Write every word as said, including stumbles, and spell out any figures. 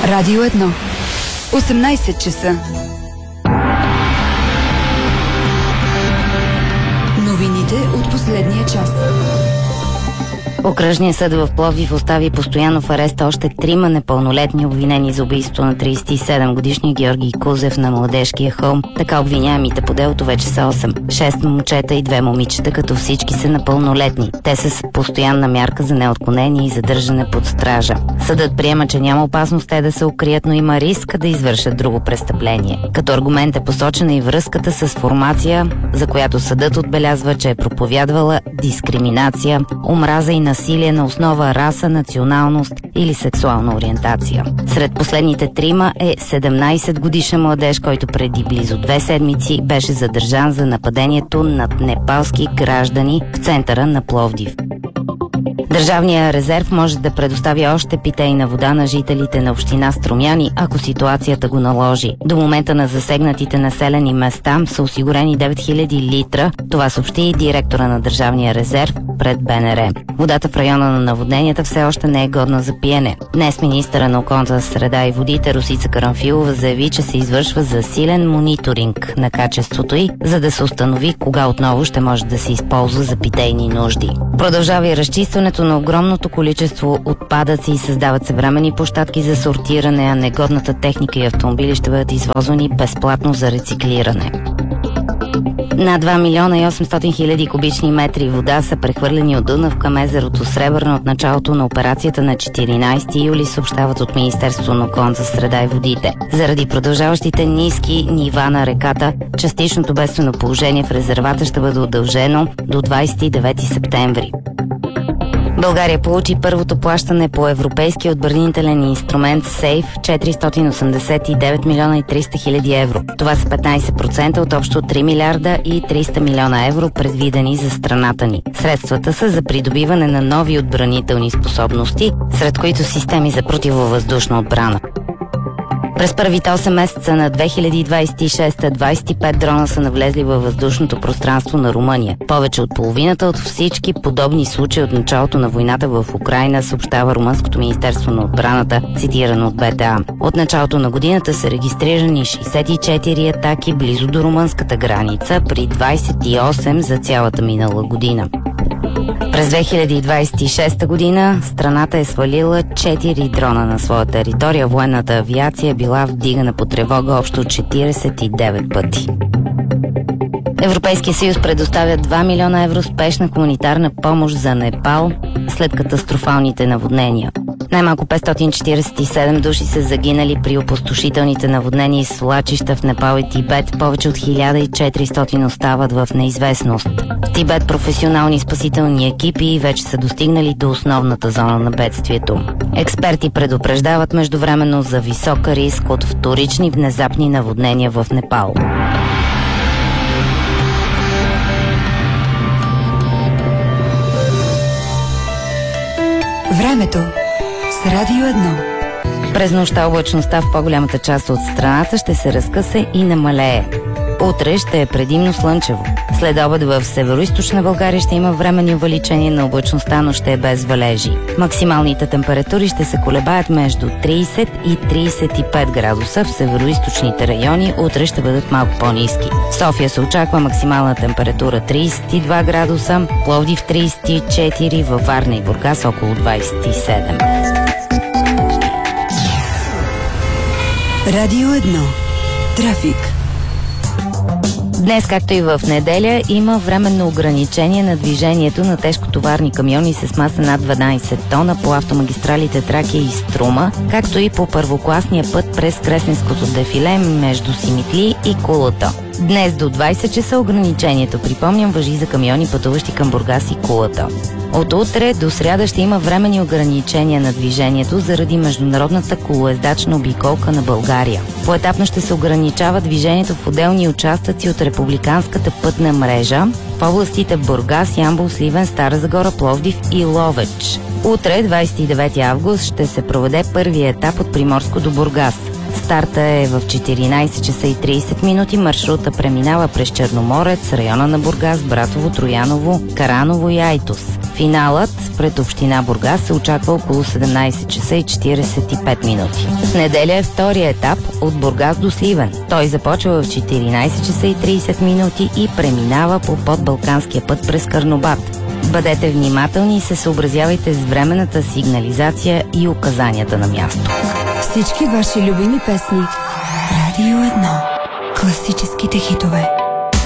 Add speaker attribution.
Speaker 1: Радио едно. осемнайсет часа. Новините от последния час.
Speaker 2: Окръжният съд в Пловдив остави постоянно в ареста още трима непълнолетни, обвинени за убийство на трийсет и седем годишния Георги Кузев на Младежкия хълм. Така обвиняемите по делото вече са осем. Шест момчета и две момичета, като всички са непълнолетни. Те са с постоянна мярка за неотклонение и задържане под стража. Съдът приема, че няма опасност те да се укрият, но има риск да извършат друго престъпление. Като аргумент е посочена и връзката с формация, за която съдът отбелязва, че е проповядвала дискриминация, омраза и насилие на основа раса, националност или сексуална ориентация. Сред последните трима е седемнайсет годишен младеж, който преди близо две седмици беше задържан за нападението над непалски граждани в центъра на Пловдив. Държавният резерв може да предостави още питейна вода на жителите на община Струмяни, ако ситуацията го наложи. До момента на засегнатите населени места са осигурени девет хиляди литра. Това съобщи и директора на Държавния резерв пред БНР. Водата в района на наводненията все още не е годна за пиене. Днес министъра на околната среда и водите Росица Карамфилова заяви, че се извършва засилен мониторинг на качеството й, за да се установи кога отново ще може да се използва за питейни нужди. Продължава и разчистването на огромното количество отпадъци и създават се временни площадки за сортиране, а негодната техника и автомобили ще бъдат извозвани безплатно за рециклиране. На два милиона и осемстотин хиляди кубични метри вода са прехвърлени от Дунав към езерото Сребърно от началото на операцията на четиринайсети юли, съобщават от Министерството на околната среда и водите. Заради продължаващите ниски нива на реката, частичното бедствено положение в резервата ще бъде удължено до двайсет и девети септември. България получи първото плащане по европейския отбранителен инструмент Сейф четиристотин осемдесет и девет милиона и триста хиляди евро. Това са петнайсет процента от общо три милиарда и триста милиона евро, предвидени за страната ни. Средствата са за придобиване на нови отбранителни способности, сред които системи за противовъздушна отбрана. През първите осем месеца на две хиляди двайсет и шеста двайсет и пет дрона са навлезли във въздушното пространство на Румъния. Повече от половината от всички подобни случаи от началото на войната в Украйна, съобщава Румънското министерство на отбраната, цитирано от БТА. От началото на годината са регистрирани шейсет и четири атаки близо до румънската граница, при двайсет и осем за цялата минала година. През две хиляди двайсет и шеста година страната е свалила четири дрона на своя територия. Военната авиация е била вдигана по тревога общо четирийсет и девет пъти. Европейския съюз предоставя два милиона евро спешна хуманитарна помощ за Непал след катастрофалните наводнения. Най-малко петстотин четирийсет и седем души са загинали при опустошителните наводнения и свлачища в Непал и Тибет. Повече от хиляда и четиристотин остават в неизвестност. В Тибет професионални спасителни екипи вече са достигнали до основната зона на бедствието. Експерти предупреждават междувременно за висок риск от вторични внезапни наводнения в Непал.
Speaker 1: Времето с Радио едно.
Speaker 2: През нощта облачността в по-голямата част от страната ще се разкъса и намалее. Утре ще е предимно слънчево. След обед в североизточна България ще има временни увеличения на облачността, но ще е без валежи. Максималните температури ще се колебаят между трийсет и трийсет и пет градуса. В североизточните райони утре ще бъдат малко по-ниски. В София се очаква максимална температура трийсет и два градуса, Пловдив трийсет и четири, във Варна и Бургас около двайсет и седем.
Speaker 1: Радио едно. Трафик.
Speaker 2: Днес, както и в неделя, има временно ограничение на движението на тежкотоварни камиони с маса над дванайсет тона по автомагистралите Тракия и Струма, както и по първокласния път през Кресненското дефиле между Симитли и Кулата. Днес до двайсет часа ограничението, припомням, важи за камиони, пътуващи към Бургас и Кулата. От утре до сряда ще има временни ограничения на движението заради международната колоездачна обиколка на България. Поетапно ще се ограничава движението в отделни участъци от републиканската пътна мрежа в областите Бургас, Ямбол, Сливен, Стара Загора, Пловдив и Ловеч. Утре, двайсет и девети август, ще се проведе първият етап от Приморско до Бургас. Старта е в четиринайсет часа и трийсет минути. Маршрута преминава през Черноморец, района на Бургас, Братово, Трояново, Караново и Айтос. Финалът пред община Бургас се очаква около седемнайсет часа и четирийсет и пет минути. В неделя е втория етап от Бургас до Сливен. Той започва в четиринайсет часа и трийсет минути и преминава по подбалканския път през Карнобат. Бъдете внимателни и се съобразявайте с временната сигнализация и указанията на място.
Speaker 1: Всички ваши любими песни. Радио едно. Класическите хитове.